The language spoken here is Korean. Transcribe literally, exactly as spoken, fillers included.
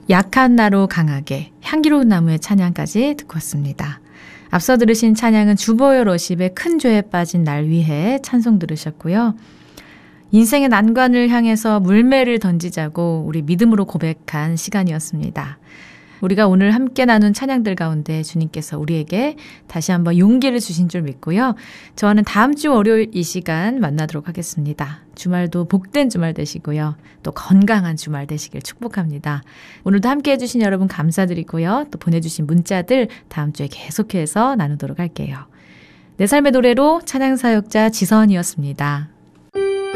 약한 나로 강하게, 향기로운 나무의 찬양까지 듣고 왔습니다. 앞서 들으신 찬양은 주보열 워십의 큰 죄에 빠진 날 위해 찬송 들으셨고요. 인생의 난관을 향해서 물매를 던지자고 우리 믿음으로 고백한 시간이었습니다. 우리가 오늘 함께 나눈 찬양들 가운데 주님께서 우리에게 다시 한번 용기를 주신 줄 믿고요. 저와는 다음 주 월요일 이 시간 만나도록 하겠습니다. 주말도 복된 주말 되시고요. 또 건강한 주말 되시길 축복합니다. 오늘도 함께 해주신 여러분 감사드리고요. 또 보내주신 문자들 다음 주에 계속해서 나누도록 할게요. 내 삶의 노래로 찬양사역자 지선이었습니다.